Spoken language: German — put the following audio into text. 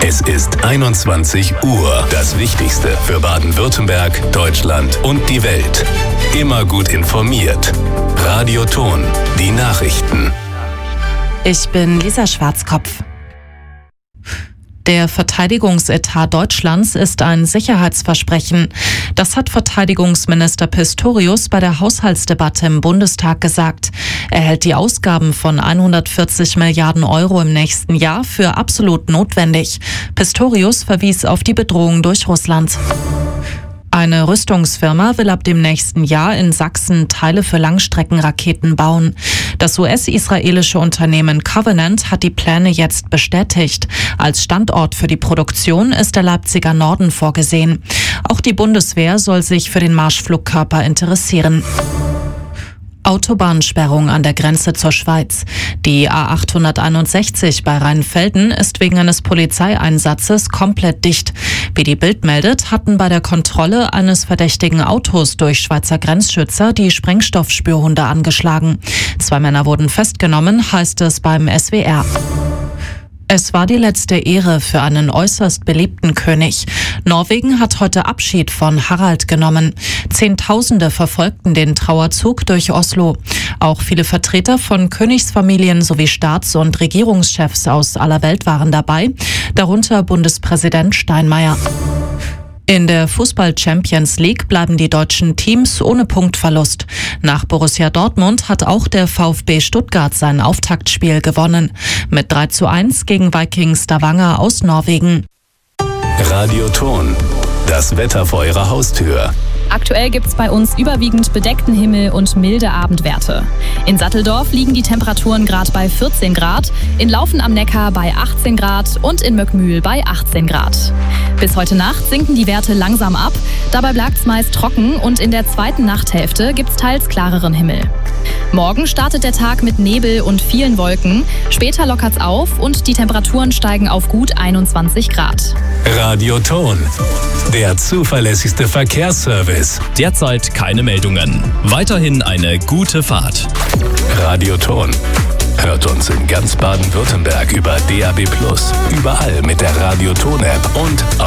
Es ist 21 Uhr. Das Wichtigste für Baden-Württemberg, Deutschland und die Welt. Immer gut informiert. Radio Ton, die Nachrichten. Ich bin Lisa Schwarzkopf. Der Verteidigungsetat Deutschlands ist ein Sicherheitsversprechen. Das hat Verteidigungsminister Pistorius bei der Haushaltsdebatte im Bundestag gesagt. Er hält die Ausgaben von 140 Milliarden Euro im nächsten Jahr für absolut notwendig. Pistorius verwies auf die Bedrohung durch Russland. Eine Rüstungsfirma will ab dem nächsten Jahr in Sachsen Teile für Langstreckenraketen bauen. Das US-israelische Unternehmen Covenant hat die Pläne jetzt bestätigt. Als Standort für die Produktion ist der Leipziger Norden vorgesehen. Auch die Bundeswehr soll sich für den Marschflugkörper interessieren. Autobahnsperrung an der Grenze zur Schweiz. Die A861 bei Rheinfelden ist wegen eines Polizeieinsatzes komplett dicht. Wie die Bild meldet, hatten bei der Kontrolle eines verdächtigen Autos durch Schweizer Grenzschützer die Sprengstoffspürhunde angeschlagen. 2 Männer wurden festgenommen, heißt es beim SWR. Es war die letzte Ehre für einen äußerst beliebten König. Norwegen hat heute Abschied von Harald genommen. Zehntausende verfolgten den Trauerzug durch Oslo. Auch viele Vertreter von Königsfamilien sowie Staats- und Regierungschefs aus aller Welt waren dabei, darunter Bundespräsident Steinmeier. In der Fußball-Champions League bleiben die deutschen Teams ohne Punktverlust. Nach Borussia Dortmund hat auch der VfB Stuttgart sein Auftaktspiel gewonnen. Mit 3:1 gegen Vikings Stavanger aus Norwegen. Radio Ton, das Wetter vor Ihrer Haustür. Aktuell gibt's bei uns überwiegend bedeckten Himmel und milde Abendwerte. In Satteldorf liegen die Temperaturen gerade bei 14 Grad, in Laufen am Neckar bei 18 Grad und in Möckmühl bei 18 Grad. Bis heute Nacht sinken die Werte langsam ab, dabei bleibt's meist trocken und in der zweiten Nachthälfte gibt's teils klareren Himmel. Morgen startet der Tag mit Nebel und vielen Wolken, später lockert's auf und die Temperaturen steigen auf gut 21 Grad. Radio Ton, der zuverlässigste Verkehrsservice. Derzeit keine Meldungen. Weiterhin eine gute Fahrt. Radio Ton. Hört uns in ganz Baden-Württemberg über DAB+, überall mit der Radio Ton App und